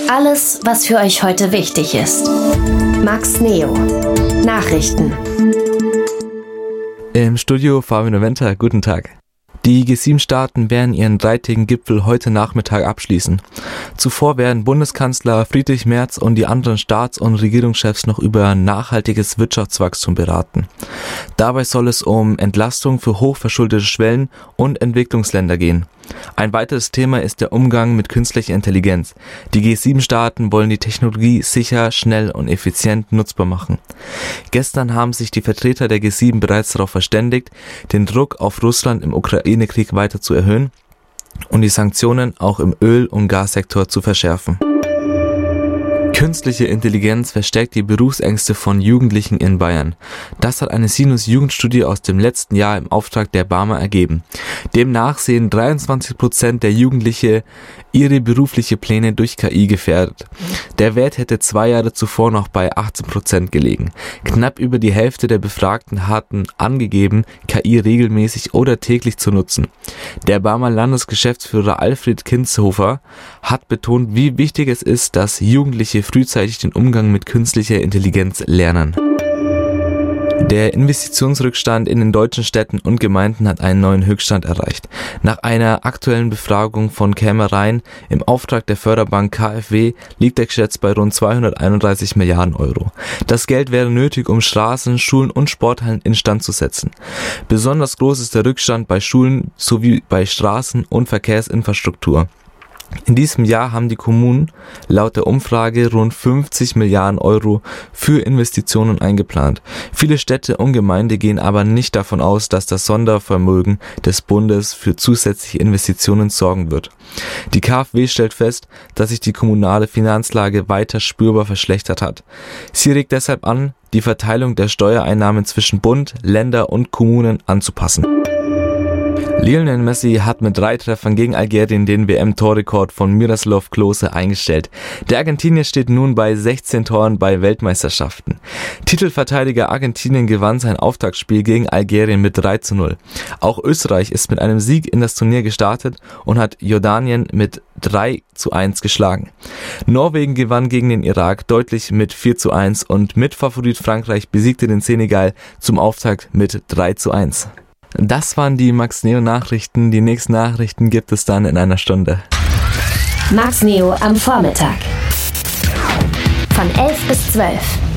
Alles, was für euch heute wichtig ist. Max Neo. Nachrichten. Im Studio Fabian Noventa, guten Tag. Die G7-Staaten werden ihren dreitägigen Gipfel heute Nachmittag abschließen. Zuvor werden Bundeskanzler Friedrich Merz und die anderen Staats- und Regierungschefs noch über nachhaltiges Wirtschaftswachstum beraten. Dabei soll es um Entlastung für hochverschuldete Schwellen- und Entwicklungsländer gehen. Ein weiteres Thema ist der Umgang mit künstlicher Intelligenz. Die G7-Staaten wollen die Technologie sicher, schnell und effizient nutzbar machen. Gestern haben sich die Vertreter der G7 bereits darauf verständigt, den Druck auf Russland im Ukraine-Krieg weiter zu erhöhen und die Sanktionen auch im Öl- und Gassektor zu verschärfen. Künstliche Intelligenz verstärkt die Berufsängste von Jugendlichen in Bayern. Das hat eine Sinus-Jugendstudie aus dem letzten Jahr im Auftrag der BAMA ergeben. Demnach sehen 23% der Jugendliche ihre berufliche Pläne durch KI gefährdet. Der Wert hätte 2 Jahre zuvor noch bei 18% gelegen. Knapp über die Hälfte der Befragten hatten angegeben, KI regelmäßig oder täglich zu nutzen. Der BAMA Landesgeschäftsführer Alfred Kinzhofer hat betont, wie wichtig es ist, dass Jugendliche frühzeitig den Umgang mit künstlicher Intelligenz lernen. Der Investitionsrückstand in den deutschen Städten und Gemeinden hat einen neuen Höchststand erreicht. Nach einer aktuellen Befragung von Kämmereien im Auftrag der Förderbank KfW liegt er geschätzt bei rund 231 Milliarden Euro. Das Geld wäre nötig, um Straßen, Schulen und Sporthallen instand zu setzen. Besonders groß ist der Rückstand bei Schulen sowie bei Straßen- und Verkehrsinfrastruktur. In diesem Jahr haben die Kommunen laut der Umfrage rund 50 Milliarden Euro für Investitionen eingeplant. Viele Städte und Gemeinden gehen aber nicht davon aus, dass das Sondervermögen des Bundes für zusätzliche Investitionen sorgen wird. Die KfW stellt fest, dass sich die kommunale Finanzlage weiter spürbar verschlechtert hat. Sie regt deshalb an, die Verteilung der Steuereinnahmen zwischen Bund, Länder und Kommunen anzupassen. Lionel Messi hat mit 3 Treffern gegen Algerien den WM-Torrekord von Miroslav Klose eingestellt. Der Argentinier steht nun bei 16 Toren bei Weltmeisterschaften. Titelverteidiger Argentinien gewann sein Auftaktspiel gegen Algerien mit 3:0. Auch Österreich ist mit einem Sieg in das Turnier gestartet und hat Jordanien mit 3:1 geschlagen. Norwegen gewann gegen den Irak deutlich mit 4:1 und Mitfavorit Frankreich besiegte den Senegal zum Auftakt mit 3:1. Das waren die Max Neo Nachrichten. Die nächsten Nachrichten gibt es dann in einer Stunde. Max Neo am Vormittag. Von 11 bis 12.